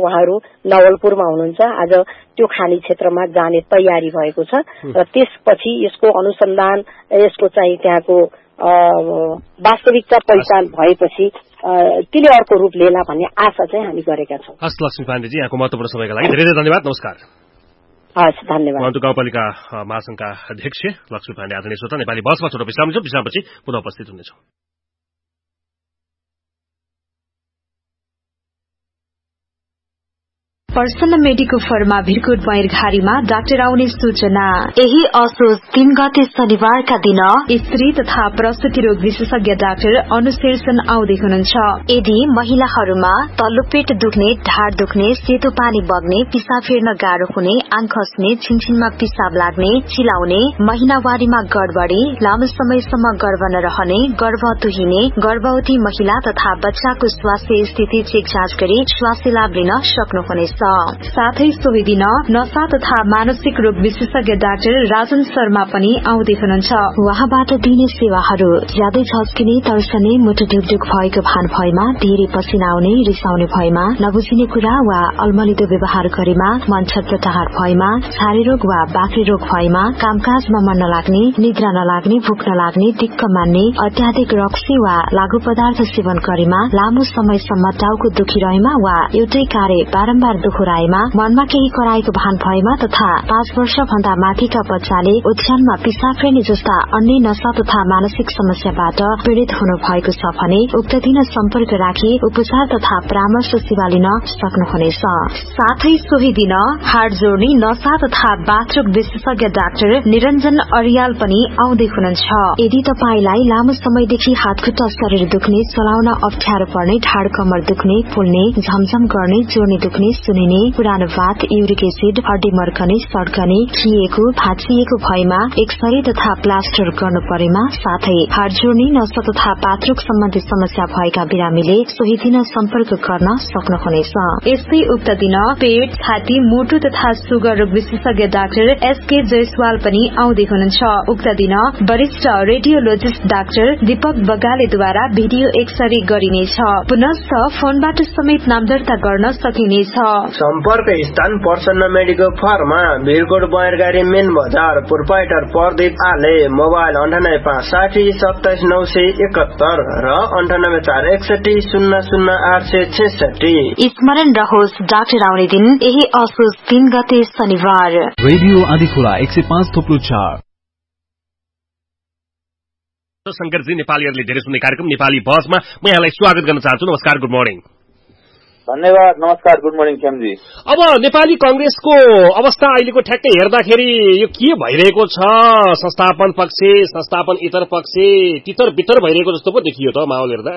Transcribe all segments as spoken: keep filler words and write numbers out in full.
उहाँहरू नवलपुरमा हुनुहुन्छ। आज त्यो खानी क्षेत्रमा जाने तयारी भएको छ र त्यसपछि यसको अनुसन्धान, यसको चाहिँ त्यहाँको वास्तविकता पहिचान भएपछि त्यसले अर्को रूप लिएला भन्ने आशा चाहिँ हामी गरेका छौँ। हस् लक्ष्मी पाण्डेजी, यहाँको महत्त्वपूर्ण समयका लागि धेरै धेरै धन्यवाद। नमस्कार। हस्, धन्यवाद। मन्टु गाउँपालिका महासंघका अध्यक्ष लक्ष्मी पाण्डे आदरणीय श्रोता, नेपाली बसमा छोटो विश्राम छ, विश्रामपछि पुनः उपस्थित हुनेछौँ। Person medico pharma Bhirkot बैरघारीमा doctor आउने सूचना। यही असोज तीन गते शनिबारका दिन स्त्री तथा प्रसुति रोग विशेषज्ञ डाक्टर अनुशीर्षण आउँदै हुनुहुन्छ। यदि महिलाहरूमा तल्लो पेट दुख्ने, ढाड दुख्ने, सेतो पानी बग्ने, पिसाब फेर्न गाह्रो हुने, आँख खस्ने, छिनछिनमा पिसाब लाग्ने, चिलाउने, महिनावारीमा गडबडी, लामो समयसम्म गर्भ नरहने, गर्भ तुहिने, गर्भवती महिला तथा बच्चाको स्वास्थ्य स्थिति चेक जाँच गरी स्वास्थ्य लाभ लिन सक्नुहुनेछ। साथै सोही दिन नशा तथा मानसिक रोग विशेषज्ञ डाक्टर राजन शर्मा पनि आउँदै हुनुहुन्छ। उहाँबाट दिने सेवाहरू ज्यादै झस्किने, तर्सने, मुटु ढुकढुक भएको भान भएमा, धेरै पसिना आउने, रिसाउने भएमा, नबुझिने कुरा वा अल्मलिदो व्यवहार गरेमा, मन छटपटाहट भएमा, छारे रोग वा बाक्रे रोग भएमा, कामकाजमा मन नलाग्ने, निद्रा नलाग्ने, भूख नलाग्ने, दिक्क मान्ने, अत्याधिक रक्सी वा लागू पदार्थ सेवन गरेमा, लामो समयसम्म टाउको दुखिरहेमा वा एउटै कार्य बारम्बार दोहोराएमा, मनमा केही कराएको भान भएमा तथा पाँच वर्ष भन्दा माथिका बच्चाले ओछ्यानमा पिसाब फेर्ने जस्ता अन्य नशा तथा मानसिक समस्याबाट पीड़ित हुनु भएको छ भने उक्त दिन सम्पर्क राखी उपचार तथा परामर्श सेवा लिन सक्नुहुनेछ। साथै सोही दिन हाड जोड्ने, नशा तथा बाथरोग विशेषज्ञ डाक्टर निरञ्जन अरियाल पनि आउँदै हुनुहुन्छ। यदि तपाईलाई लामो समयदेखि हातखुट्टा शरीर दुख्ने, चलाउन अप्ठ्यारो पर्ने, ढाड कमर दुख्ने, फुल्ने, झमझम गर्ने, जोर्नी दुख्ने, सुनिने, पुरानो भात, युरिक एसिड, हड्डी मर्कने, सड्कने, खिएको, भाँचिएको भएमा एक्सरे तथा प्लास्टर गर्नु परेमा, साथै हाड जोड्ने, नशा तथा बाथरोग सम्बन्धी समस्या भएका बिरामीले सोही दिन सम्पर्क गर्न सक्नुहुनेछ। यस्तै उक्त दिन पेट, छाती, मुटु तथा सुगर रोग विशेषज्ञ डाक्टर एसके जयसवाल पनि आउँदै हुनुहुन्छ। उक्त दिन वरिष्ठ radiologist doctor Deepak बगालेद्वारा video x-ray गरिनेछ। पुनश्च फोनबाट समेत नाम दर्ता गर्न सकिनेछ। सम्पर्क स्थान person medical pharma Bhirkot बैरगारी main बजार, प्रोपाइटर प्रदीप आले, मोबाइल अन्ठानब्बे पाँच साठी सत्ताइस नौ सय एकात्तर र अन्ठानब्बे चार एकसठी शून्य शून्य आठ सय छेसठी। स्मरण रहोस्, डाक्टर आउने दिन यही असोज तीन गते शनिबार। रेडियो आदिखोला एक सय पाँच थोप्लो चार। शंकरजी, नेपालीहरूले धेरै सुन्ने कार्यक्रम नेपाली बसमा म यहाँलाई स्वागत गर्न चाहन्छु। नमस्कार, गुड मर्निङ। धन्यवाद, नमस्कार, गुड मर्निङ श्यामजी। अब नेपाली कंग्रेसको अवस्था अहिलेको ठ्याक्कै हेर्दाखेरि यो के भइरहेको छ? संस्थापन पक्ष, संस्थापन इतर पक्ष तितर बितर भइरहेको जस्तो पो देखियो त माहौल हेर्दा।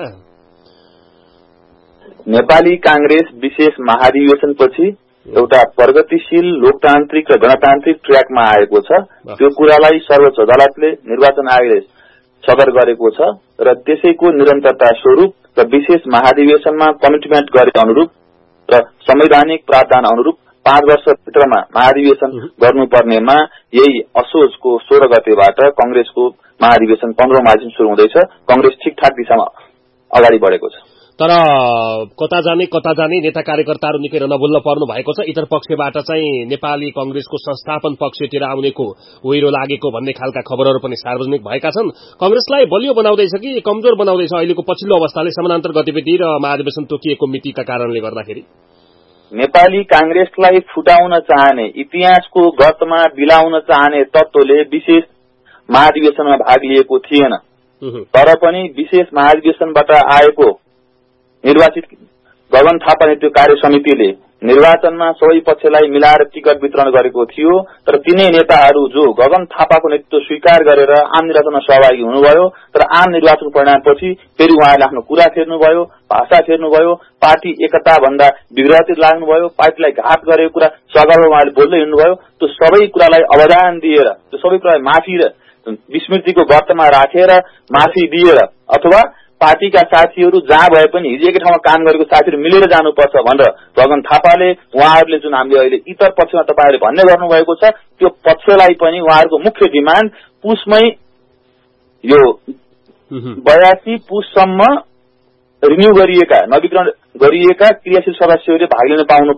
नेपाली कांग्रेस विशेष महाधिवेशनपछि एउटा प्रगतिशील लोकतान्त्रिक र गणतान्त्रिक ट्र्याकमा आएको छ। त्यो कुरालाई सर्वोच्च अदालतले, निर्वाचन आयोगले सदर गरेको छ र त्यसैको निरन्तरता स्वरूप र विशेष महाधिवेशनमा कमिटमेन्ट गरे अनुरूप र संवैधानिक प्रावधान अनुरूप पाँच वर्षभित्रमा महाधिवेशन गर्नुपर्नेमा यही असोजको सोह्र गतेबाट कंग्रेसको महाधिवेशन पन्ध्र महाधिवेशन शुरू हुँदैछ। कंग्रेस ठिकठाक दिशामा अगाडि बढेको छ। तर कता जाने कता जाने नेता कार्यकर्ताहरू निकै नभुल्न पर्नु भएको छ। इतर पक्षबाट चाहिँ नेपाली कंग्रेसको संस्थापन पक्षतिर आउनेको ओहिरो लागेको भन्ने खालका खबरहरू पनि सार्वजनिक भएका छन्। कंग्रेसलाई बलियो बनाउँदैछ कि कमजोर बनाउँदैछ अहिलेको पछिल्लो अवस्थाले, समानान्तर गतिविधि र महाधिवेशन तोकिएको मितिका कारणले गर्दाखेरि? नेपाली कांग्रेसलाई फुटाउन चाहने, इतिहासको गर्तमा बिलाउन चाहने तत्त्वले विशेष महाधिवेशनमा भाग लिएको थिएन। तर पनि विशेष महाधिवेशनबाट आएको निर्वाचित गगन थापा नेतृत्व कार्य समितिले निर्वाचनमा सबै पक्षलाई मिलाएर टिकट वितरण गरेको थियो। तर तीनै नेताहरू जो गगन थापाको नेतृत्व स्वीकार गरेर आम निर्वाचनमा सहभागी हुनुभयो, तर आम निर्वाचन परिणामपछि फेरि उहाँले आफ्नो कुरा फेर्नुभयो, भाषा फेर्नुभयो, पार्टी एकता भन्दा विग्रहतिर लाग्नुभयो, पार्टीलाई घात गरेको कुरा सगर्वमा उहाँले बोल्दै हिँड्नुभयो। त्यो सबै कुरालाई अवदान दिएर, त्यो सबै कुरालाई माफी र विस्मृतिको गर्तमा राखेर माफी दिएर अथवा पार्टीका साथीहरू जहाँ भए पनि हिजो एकै ठाउँमा काम गरेको साथीहरू मिलेर जानुपर्छ भनेर गगन थापाले, उहाँहरूले जुन हामीले अहिले इतर पक्षमा तपाईहरुले भन्ने गर्नुभएको छ, त्यो पक्षलाई पनि उहाँहरूको मुख्य डिमान्ड पुसमै यो बयासी पुससम्म रिन्यू गरिएका, नवीकरण गरिएका क्रियाशील सदस्यहरूले भाग लिन पाउनु